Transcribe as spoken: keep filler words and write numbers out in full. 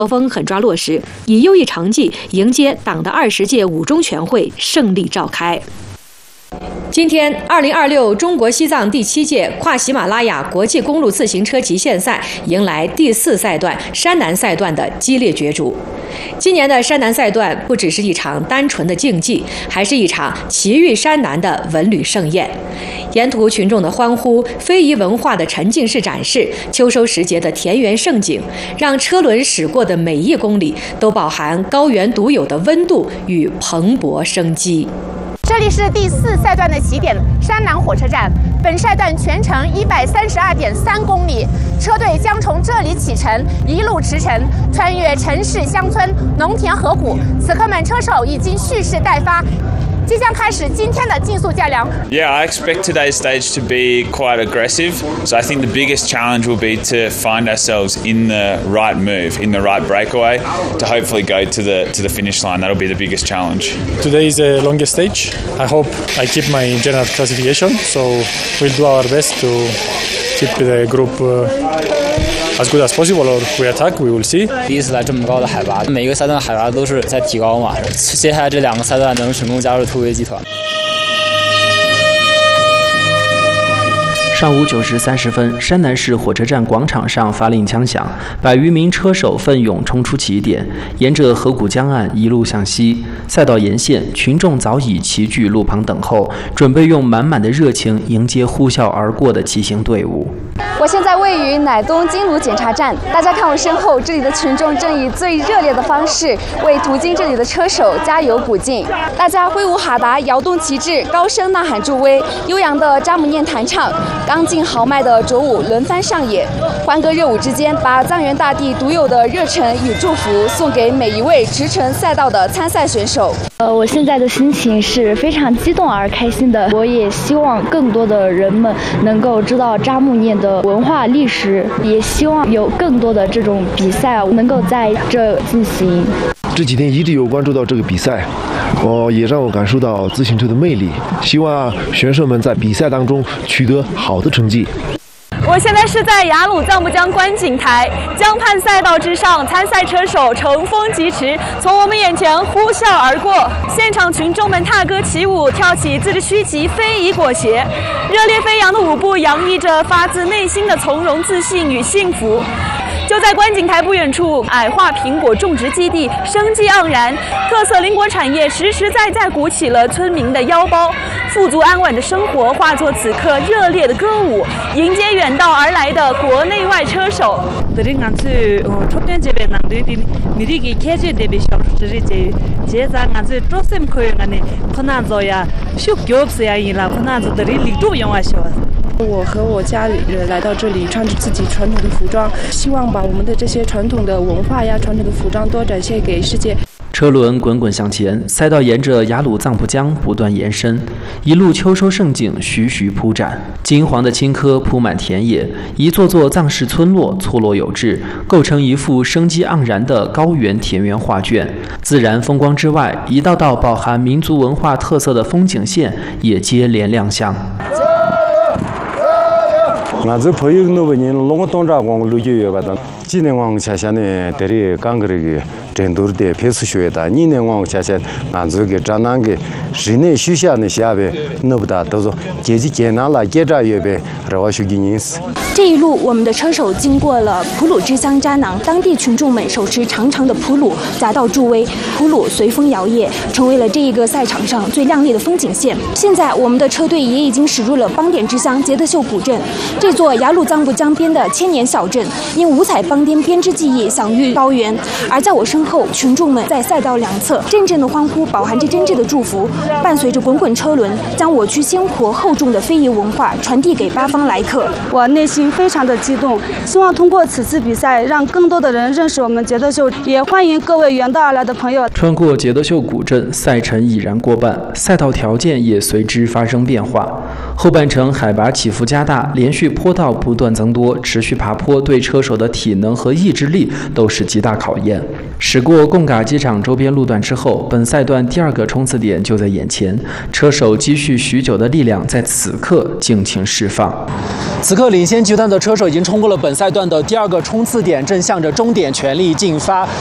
作风狠抓落实，以优异成绩迎接党的二十届五中全会胜利召开。今天，二零二六中国西藏第七届跨喜马拉雅国际公路自行车极限赛迎来第四赛段山南赛段的激烈角逐。今年的山南赛段不只是一场单纯的竞技，还是一场奇遇山南的文旅盛宴。沿途群众的欢呼、非遗文化的沉浸式展示、秋收时节的田园盛景，让车轮驶过的每一公里都饱含高原独有的温度与蓬勃生机。 这里是第四赛段的起点山南火车站，本赛段全程一百三十二点三公里，车队将从这里启程，一路驰骋，穿越城市、乡村、农田、河谷。此刻们车手已经蓄势待发，即将开始今天的竞速较量。 Yeah, I expect today's stage to be quite aggressive. So I think the biggest challenge will be to find ourselves in the right move, in the right breakaway, to hopefully go to the to the finish line. That'll be the biggest challenge. Today is the longest stage. I hope I keep my general classification. So we'll do our best to keep the group uh, as good as possible, or we attack. We will see. 第一次来这么高的海拔，每一个赛段海拔都是在提高嘛。接下来这两个赛段能成功加入突围集团。 上午九时三十分，山南市火车站广场上发令枪响，百余名车手奋勇冲出起点，沿着河谷江岸一路向西。赛道沿线，群众早已齐聚路旁等候，准备用满满的热情迎接呼啸而过的骑行队伍。 我现在位于乃东金鲁检查站，大家看我身后，这里的群众正以最热烈的方式为途经这里的车手加油鼓劲。大家挥舞哈达，摇动旗帜，高声呐喊助威，悠扬的扎姆念弹唱，刚劲豪迈的卓舞轮番上演，欢歌热舞之间，把藏原大地独有的热忱与祝福送给每一位驰骋赛道的参赛选手。 呃，我现在的心情是非常激动而开心的。我也希望更多的人们能够知道扎木念的文化历史，也希望有更多的这种比赛能够在这进行。 这几天一直有关注到这个比赛，我也让我感受到自行车的魅力。希望选手们在比赛当中取得好的成绩。 我现在是在雅鲁藏布江观景台，江畔赛道之上，参赛车手乘风疾驰，从我们眼前呼啸而过。现场群众们踏歌起舞，跳起自制曲奇非遗裹挟，热烈飞扬的舞步洋溢着发自内心的从容、自信与幸福。就在观景台不远处，矮化苹果种植基地生机盎然，特色邻国产业实实在在鼓起了村民的腰包，富足安稳的生活化作此刻热烈的歌舞，迎接远道而来的国内外车手。 그래 간수 초년 집에 남들이 미리기 계제 대비 셔르지 제자 간수 조금 코용하네 코나조야 슈교업스야 이라 코나조들이 리도 용하셔。 我和我家里人来到这里，穿着自己传统的服装，希望把我们的这些传统的文化呀、传统的服装多展现给世界。 车轮滚滚向前，赛道沿着雅鲁藏布江不断延伸，一路秋收盛景徐徐铺展，金黄的青稞铺满田野，一座座藏式村落错落有致，构成一幅生机盎然的高原田园画卷。自然风光之外，一道道饱含民族文化特色的风景线也接连亮相。 나저 보육노분이 롱동자공 루기여가다 진행왕 차샤네 대리 강그르기 젠도르데 페스쇼에다 니네왕 차샤 나저게 자난게 지네 쉬샤네 샤베 너보다 더서 제지 제나라 제자여베 라와슈기니스。 这一路，我们的车手经过了普鲁支乡扎囊，当地群众们手持长长的普鲁夹道助威，普鲁随风摇曳，成为了这一个赛场上最亮丽的风景线。现在，我们的车队也已经驶入了邦点之乡杰德秀古镇，这座雅鲁藏布江边的千年小镇，因五彩邦颠编织技艺享誉高原。而在我身后，群众们在赛道两侧，阵阵的欢呼饱含着真挚的祝福，伴随着滚滚车轮，将我区鲜活厚重的非遗文化传递给八方来客。 我内心非常的激动，希望通过此次比赛，让更多的人认识我们杰德秀，也欢迎各位远道而来的朋友。 穿过杰德秀古镇，赛程已然过半，赛道条件也随之发生变化。后半程海拔起伏加大，连续坡道不断增多，持续爬坡对车手的体能和意志力都是极大考验。 驶过贡嘎机场周边路段之后，本赛段第二个冲刺点就在眼前，车手积蓄许久的力量在此刻尽情释放。 此刻，领先集团的车手已经冲过了本赛段的第二个冲刺点，正向着终点全力进发。